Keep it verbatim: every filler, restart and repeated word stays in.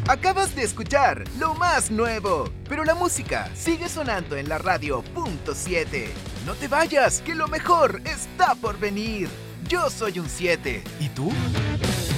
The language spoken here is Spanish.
Acabas de escuchar lo más nuevo, pero la música sigue sonando en la radio punto siete. No te vayas, que lo mejor está por venir. Yo soy un siete. ¿Y tú?